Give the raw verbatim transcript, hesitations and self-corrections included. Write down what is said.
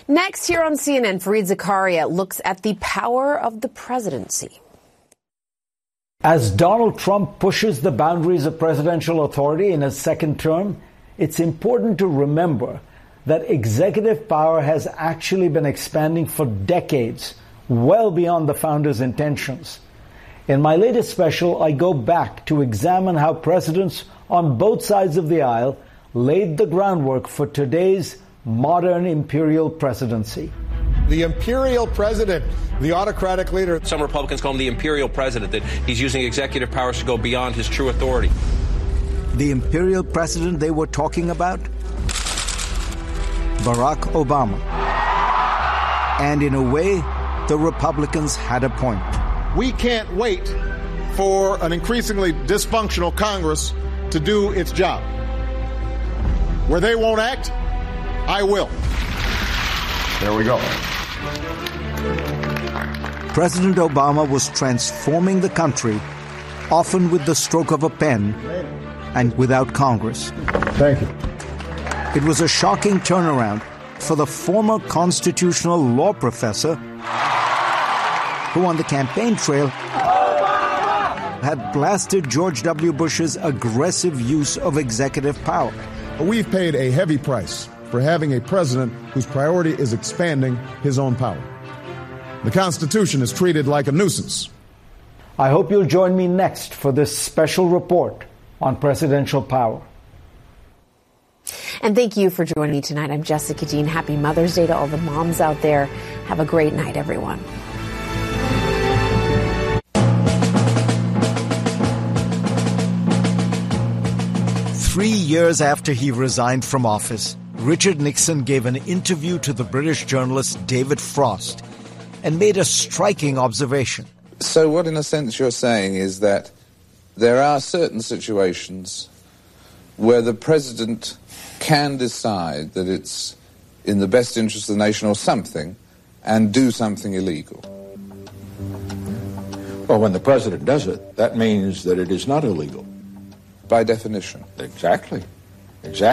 Next, here on C N N, Fareed Zakaria looks at the power of the presidency. As Donald Trump pushes the boundaries of presidential authority in his second term, it's important to remember that executive power has actually been expanding for decades, well beyond the founder's intentions. In my latest special, I go back to examine how presidents on both sides of the aisle laid the groundwork for today's modern imperial presidency. The imperial president, the autocratic leader. Some Republicans call him the imperial president, that he's using executive powers to go beyond his true authority. The imperial president they were talking about? Barack Obama. And in a way, the Republicans had a point. We can't wait for an increasingly dysfunctional Congress to do its job. Where they won't act, I will. There we go. President Obama was transforming the country, often with the stroke of a pen and without Congress. Thank you. It was a shocking turnaround for the former constitutional law professor who on the campaign trail had blasted George W. Bush's aggressive use of executive power. We've paid a heavy price for having a president whose priority is expanding his own power. The Constitution is treated like a nuisance. I hope you'll join me next for this special report on presidential power. And thank you for joining me tonight. I'm Jessica Dean. Happy Mother's Day to all the moms out there. Have a great night, everyone. Three years after he resigned from office, Richard Nixon gave an interview to the British journalist David Frost and made a striking observation. So what, in a sense, you're saying is that there are certain situations where the president can decide that it's in the best interest of the nation or something and do something illegal. Well, when the president does it, that means that it is not illegal. By definition. Exactly. Exactly.